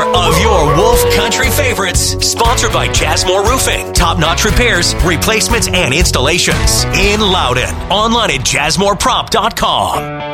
more of your Wolf Country favorites. Sponsored by Jasmore Roofing. Top-notch repairs, replacements, and installations. In Loudon. Online at jasmoreprop.com.